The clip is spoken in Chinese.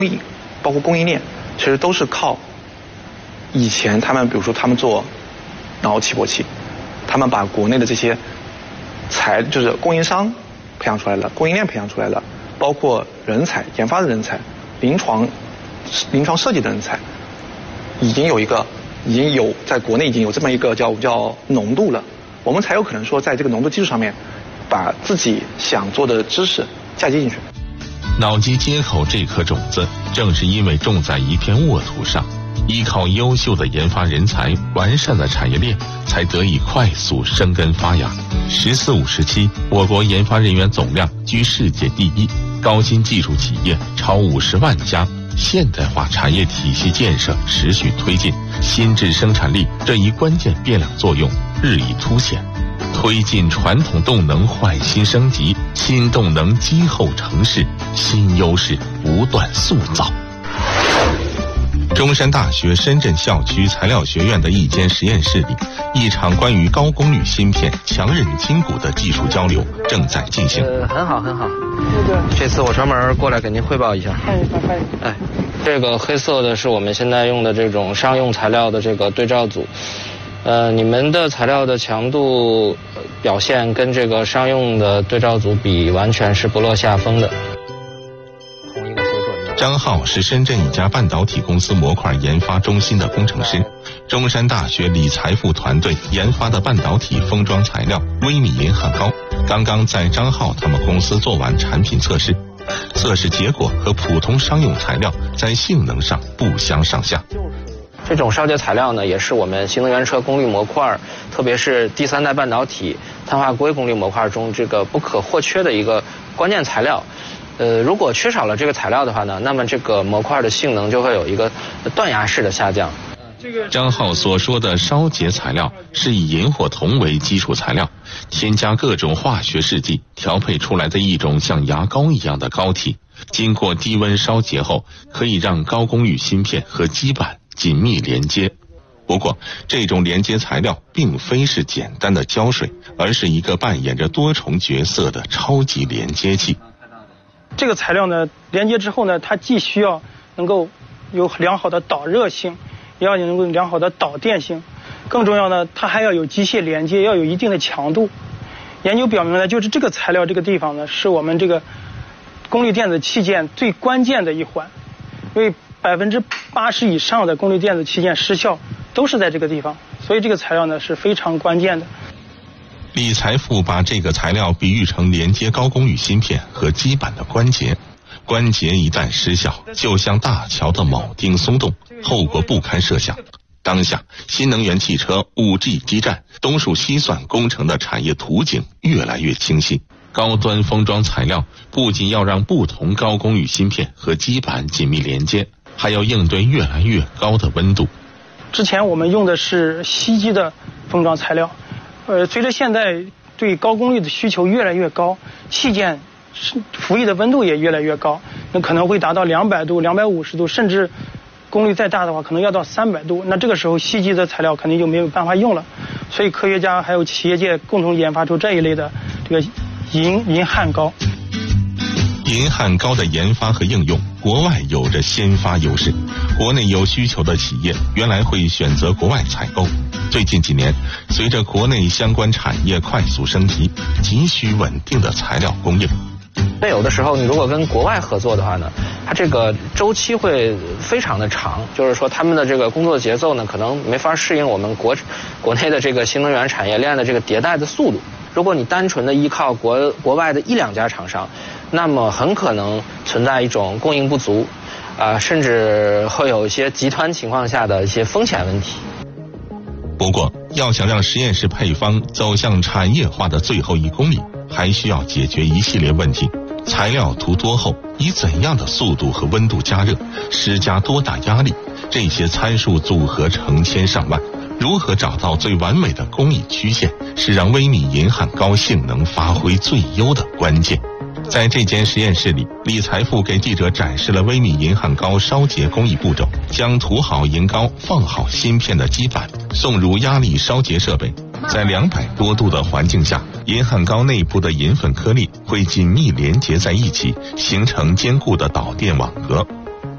包括供应链，其实都是靠以前他们，比如说他们做脑起搏器，他们把国内的这些就是供应商培养出来了，供应链培养出来了，包括人才、研发的人才、临床设计的人才，已经有在国内已经有这么一个叫浓度了，我们才有可能说在这个浓度基础上面，把自己想做的知识嫁接进去。 脑机接口这颗种子，正是因为种在一片沃土上，依靠优秀的研发人才、完善的产业链，才得以快速生根发芽。“14五”时期，我国研发人员总量居世界第一，高新技术企业超50万家，现代化产业体系建设持续推进，新质生产力这一关键变量作用日益凸显。推进传统动能换新升级，新动能积后成势，新优势不断塑造。中山大学深圳校区材料学院的一间实验室里，一场关于高功率芯片强韧筋骨的技术交流正在进行。 很好。这次我专门过来给您汇报一下。这个黑色的是我们现在用的这种商用材料的这个对照组。你们的材料的强度表现跟这个商用的对照组比，完全是不落下风的。 张浩是深圳一家半导体公司模块研发中心的工程师，中山大学李财富团队研发的半导体封装材料微米银焊膏，刚刚在张浩他们公司做完产品测试，测试结果和普通商用材料在性能上不相上下。 这种烧结材料呢，也是我们新能源车功率模块，特别是第3代半导体碳化硅功率模块中这个不可或缺的一个关键材料。如果缺少了这个材料的话呢，那么这个模块的性能就会有一个断崖式的下降。 张浩所说的烧结材料是以银或铜为基础材料，添加各种化学试剂调配出来的一种像牙膏一样的膏体，经过低温烧结后，可以让高功率芯片和基板紧密连接。不过，这种连接材料并非是简单的胶水，而是一个扮演着多重角色的超级连接器。 这个材料呢，连接之后呢，它既需要能够有良好的导热性，也要能够良好的导电性，更重要呢，它还要有机械连接，要有一定的强度。研究表明呢，就是这个材料这个地方呢，是我们这个功率电子器件最关键的一环，因为80%以上的功率电子器件失效都是在这个地方，所以这个材料呢是非常关键的。 李财富把这个材料比喻成连接高功率芯片和基板的关节，关节一旦失效，就像大桥的铆钉松动，后果不堪设想。当下，新能源汽车、5G 基站、东数西算工程的产业图景越来越清晰。高端封装材料不仅要让不同高功率芯片和基板紧密连接，还要应对越来越高的温度。 之前我们用的是锡基的封装材料，随着现在对高功率的需求越来越高，器件服役的温度也越来越高，那可能会达到200度、250度，甚至功率再大的话，可能要到300度。那这个时候锡基的材料肯定就没有办法用了，所以科学家还有企业界共同研发出这一类的这个银焊膏。 银焊膏的研发和应用，国外有着先发优势。国内有需求的企业原来会选择国外采购。最近几年，随着国内相关产业快速升级，急需稳定的材料供应。 那有的时候你如果跟国外合作的话呢，它这个周期会非常的长，就是说他们的这个工作节奏呢，可能没法适应我们国内的这个新能源产业链的这个迭代的速度。如果你单纯的依靠国外的1-2家厂商，那么很可能存在一种供应不足，甚至会有一些极端情况下的一些风险问题。 不过，要想让实验室配方走向产业化的最后1公里，还需要解决一系列问题。材料涂多厚，以怎样的速度和温度加热，施加多大压力，这些参数组合成千上万。如何找到最完美的工艺曲线，是让微米银焊膏性能发挥最优的关键。在这间实验室里，李财富给记者展示了微米银焊膏烧结工艺步骤，将涂好银膏、放好芯片的基板送入压力烧结设备，在200多度的环境下，银焊膏内部的银粉颗粒会紧密连接在一起，形成坚固的导电网格。